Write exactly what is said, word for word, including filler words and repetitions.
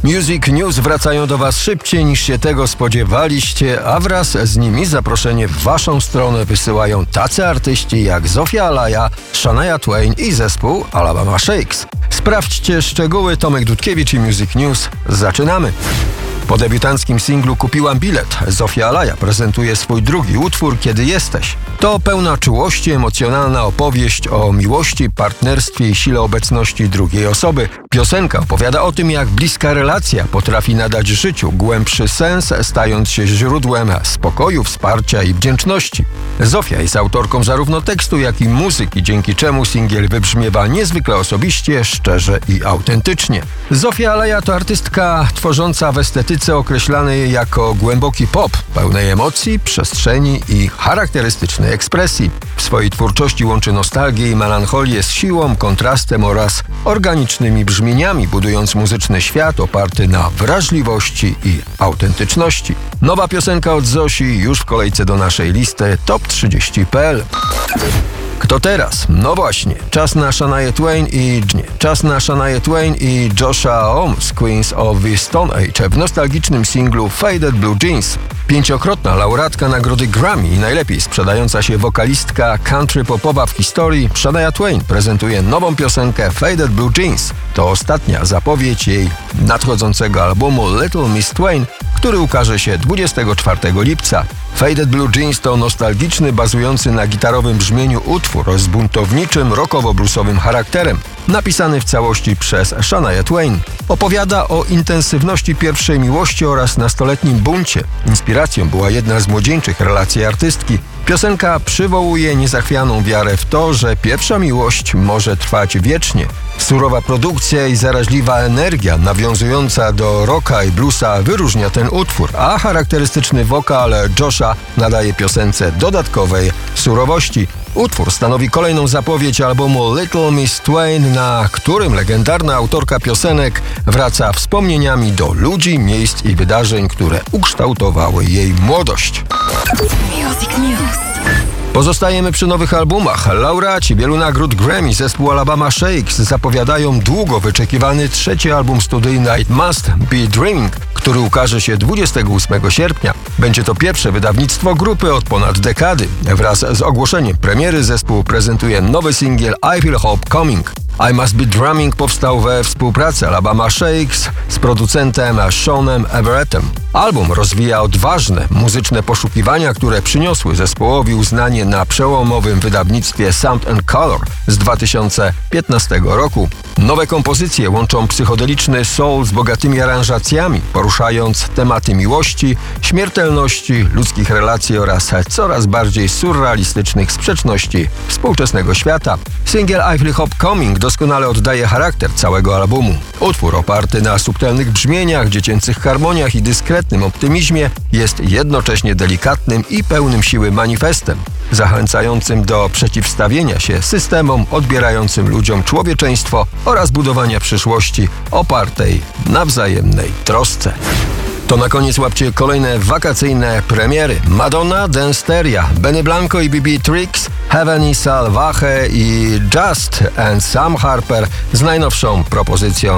Music News wracają do Was szybciej niż się tego spodziewaliście, a wraz z nimi zaproszenie w Waszą stronę wysyłają tacy artyści jak Zofia Alaja, Shania Twain i zespół Alabama Shakes. Sprawdźcie szczegóły. Tomek Dudkiewicz i Music News. Zaczynamy! Po debiutanckim singlu Kupiłam bilet Zofia Alaja prezentuje swój drugi utwór Kiedy jesteś. To pełna czułości, emocjonalna opowieść o miłości, partnerstwie i sile obecności drugiej osoby. Piosenka opowiada o tym, jak bliska relacja potrafi nadać życiu głębszy sens, stając się źródłem spokoju, wsparcia i wdzięczności. Zofia jest autorką zarówno tekstu, jak i muzyki, dzięki czemu singiel wybrzmiewa niezwykle osobiście, szczerze i autentycznie. Zofia Alaja to artystka tworząca w estetyce określanej jako głęboki pop, pełnej emocji, przestrzeni i charakterystycznej ekspresji. W swojej twórczości łączy nostalgię i melancholię z siłą, kontrastem oraz organicznymi brzmieniami, budując muzyczny świat oparty na wrażliwości i autentyczności. Nowa piosenka od Zosi już w kolejce do naszej listy Top trzydzieści kropka p l. Kto teraz? No właśnie, czas na Shania Twain i nie, czas na Shania Twain i Joshua Holmes, Queens of the Stone Age w nostalgicznym singlu Faded Blue Jeans. Pięciokrotna laureatka nagrody Grammy i najlepiej sprzedająca się wokalistka country popowa w historii, Shania Twain prezentuje nową piosenkę Faded Blue Jeans. To ostatnia zapowiedź jej nadchodzącego albumu Little Miss Twain, który ukaże się dwudziestego czwartego lipca. Faded Blue Jeans to nostalgiczny, bazujący na gitarowym brzmieniu utwór z buntowniczym, rockowo-bluesowym charakterem. Napisany w całości przez Shania Twain. Opowiada o intensywności pierwszej miłości oraz nastoletnim buncie. Inspiracją była jedna z młodzieńczych relacji artystki. Piosenka przywołuje niezachwianą wiarę w to, że pierwsza miłość może trwać wiecznie. Surowa produkcja i zaraźliwa energia nawiązująca do rocka i bluesa wyróżnia ten utwór, a charakterystyczny wokal Josha nadaje piosence dodatkowej surowości. Utwór stanowi kolejną zapowiedź albumu Little Miss Twain, na którym legendarna autorka piosenek wraca wspomnieniami do ludzi, miejsc i wydarzeń, które ukształtowały jej młodość. Music News. Pozostajemy przy nowych albumach. Laureaci wielu nagród Grammy, zespół Alabama Shakes zapowiadają długo wyczekiwany trzeci album studyjny It Must Be Dreaming, który ukaże się dwudziestego ósmego sierpnia. Będzie to pierwsze wydawnictwo grupy od ponad dekady. Wraz z ogłoszeniem premiery zespół prezentuje nowy singiel I Feel Hope Coming. I Must Be Drumming powstał we współpracy Alabama Shakes z producentem Seanem Everettem. Album rozwija odważne muzyczne poszukiwania, które przyniosły zespołowi uznanie na przełomowym wydawnictwie Sound and Color z dwa tysiące piętnastego roku. Nowe kompozycje łączą psychodeliczny soul z bogatymi aranżacjami, poruszając tematy miłości, śmiertelności, ludzkich relacji oraz coraz bardziej surrealistycznych sprzeczności współczesnego świata. Singiel I Feel Hope Coming doskonale oddaje charakter całego albumu. Utwór oparty na subtelnych brzmieniach, dziecięcych harmoniach i dyskretnym optymizmie jest jednocześnie delikatnym i pełnym siły manifestem, zachęcającym do przeciwstawienia się systemom odbierającym ludziom człowieczeństwo oraz budowania przyszłości opartej na wzajemnej trosce. To na koniec łapcie kolejne wakacyjne premiery. Madonna, Danceteria, Benny Blanco i B B Tricks, Heaven y Salvaje i Just and Sam Harper z najnowszą propozycją